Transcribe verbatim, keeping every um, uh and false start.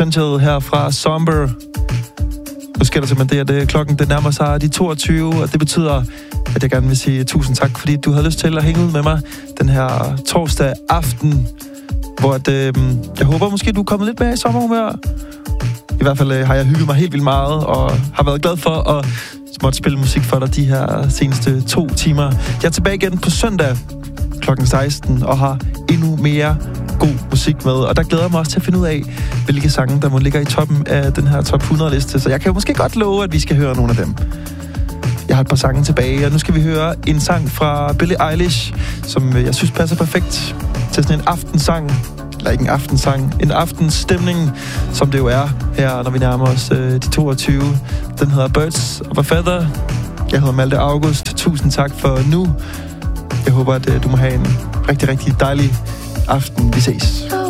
Potential her fra Somber. Nu sker der simpelthen det, at klokken den nærmer sig de toogtyve, og det betyder, at jeg gerne vil sige tusind tak, fordi du havde lyst til at hænge ud med mig den her torsdag aften, hvor at, øh, jeg håber måske, du er kommet lidt mere i sommerhumør. I hvert fald øh, har jeg hygget mig helt vildt meget, og har været glad for at måtte spille musik for dig de her seneste to timer. Jeg er tilbage igen på søndag klokken seksten, og har endnu mere god musik med. Og der glæder jeg mig også til at finde ud af, hvilke sange, der må ligge i toppen af den her top hundrede-liste. Så jeg kan jo måske godt love, at vi skal høre nogle af dem. Jeg har et par sange tilbage, og nu skal vi høre en sang fra Billie Eilish, som jeg synes passer perfekt til sådan en aftensang. Eller ikke en aftensang, en aftenstemning, som det jo er her, når vi nærmer os øh, de toogtyve. Den hedder Birds of a Feather. Jeg hedder Malte August. Tusind tak for nu. Jeg håber, at øh, du må have en rigtig, rigtig dejlig aften. Vi ses.